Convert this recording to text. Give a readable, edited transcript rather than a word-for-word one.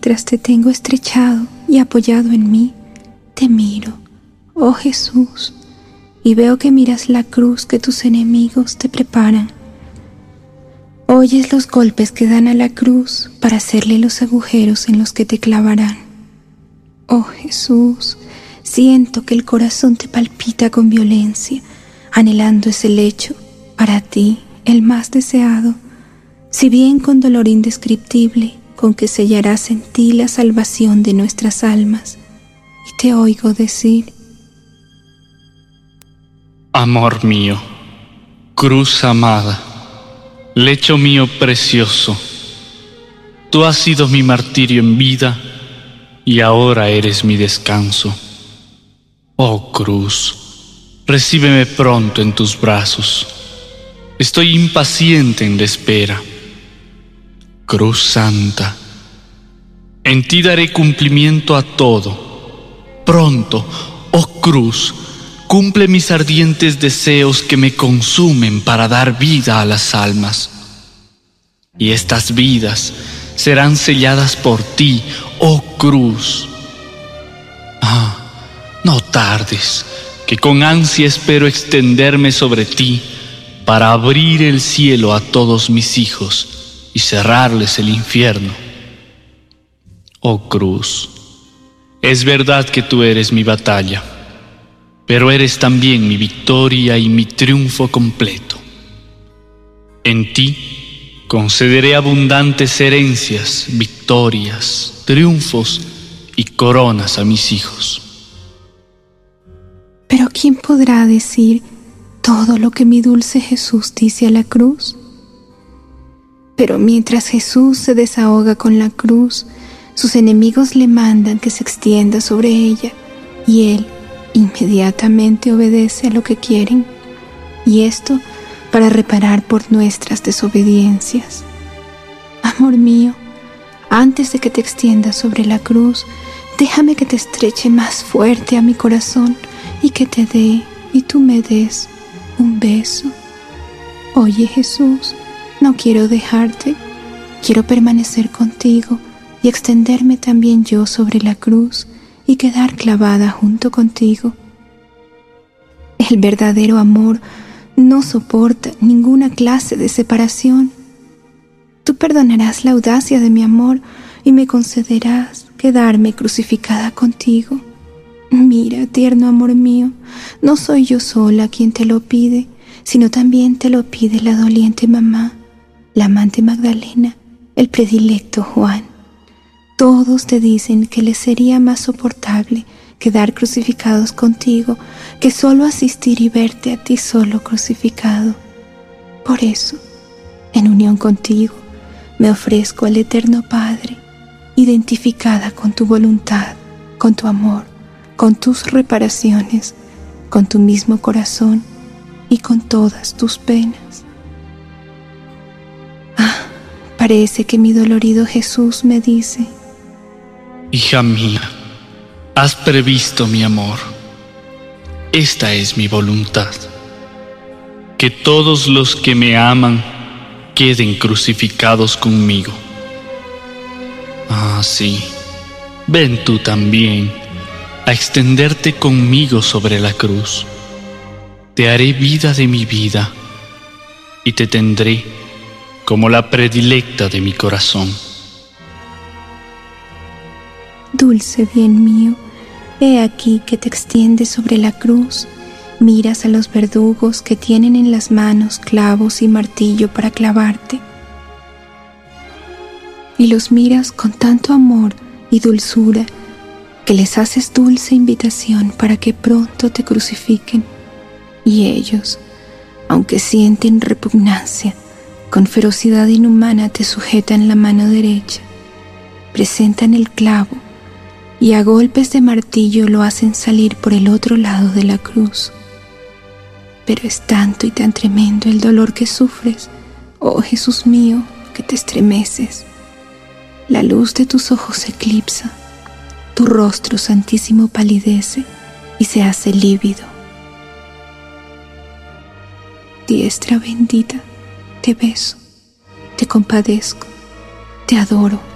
mientras te tengo estrechado y apoyado en mí, te miro, oh Jesús, y veo que miras la cruz que tus enemigos te preparan. Oyes los golpes que dan a la cruz para hacerle los agujeros en los que te clavarán. Oh Jesús, siento que el corazón te palpita con violencia, anhelando ese lecho, para ti, el más deseado, si bien con dolor indescriptible, con que sellarás en ti la salvación de nuestras almas. Y te oigo decir: amor mío, cruz amada, lecho mío precioso, tú has sido mi martirio en vida y ahora eres mi descanso. Oh cruz, recíbeme pronto en tus brazos. Estoy impaciente en la espera. Cruz Santa, en ti daré cumplimiento a todo. Pronto, oh cruz, cumple mis ardientes deseos que me consumen para dar vida a las almas. Y estas vidas serán selladas por ti, oh cruz. No tardes, que con ansia espero extenderme sobre ti para abrir el cielo a todos mis hijos y cerrarles el infierno. Oh cruz, es verdad que tú eres mi batalla, pero eres también mi victoria y mi triunfo completo. En ti concederé abundantes herencias, victorias, triunfos y coronas a mis hijos. ¿Pero quién podrá decir todo lo que mi dulce Jesús dice a la cruz? Pero mientras Jesús se desahoga con la cruz, sus enemigos le mandan que se extienda sobre ella, y Él inmediatamente obedece a lo que quieren, y esto para reparar por nuestras desobediencias. Amor mío, antes de que te extiendas sobre la cruz, déjame que te estreche más fuerte a mi corazón y que te dé y tú me des un beso. Oye Jesús, no quiero dejarte, quiero permanecer contigo y extenderme también yo sobre la cruz y quedar clavada junto contigo. El verdadero amor no soporta ninguna clase de separación. Tú perdonarás la audacia de mi amor y me concederás quedarme crucificada contigo. Mira, tierno amor mío, no soy yo sola quien te lo pide, sino también te lo pide la doliente mamá, la amante Magdalena, el predilecto Juan. Todos te dicen que les sería más soportable quedar crucificados contigo que solo asistir y verte a ti solo crucificado. Por eso, en unión contigo, me ofrezco al Eterno Padre, identificada con tu voluntad, con tu amor, con tus reparaciones, con tu mismo corazón y con todas tus penas. Parece que mi dolorido Jesús me dice: hija mía, has previsto mi amor. Esta es mi voluntad, que todos los que me aman queden crucificados conmigo. Sí, ven tú también a extenderte conmigo sobre la cruz. Te haré vida de mi vida y te tendré como la predilecta de mi corazón. Dulce bien mío, he aquí que te extiendes sobre la cruz, miras a los verdugos que tienen en las manos clavos y martillo para clavarte, y los miras con tanto amor y dulzura que les haces dulce invitación para que pronto te crucifiquen, y ellos, aunque sienten repugnancia, con ferocidad inhumana te sujetan la mano derecha, presentan el clavo y a golpes de martillo lo hacen salir por el otro lado de la cruz. Pero es tanto y tan tremendo el dolor que sufres, oh Jesús mío, que te estremeces. La luz de tus ojos se eclipsa, tu rostro santísimo palidece y se hace lívido. Diestra bendita, te beso, te compadezco, te adoro.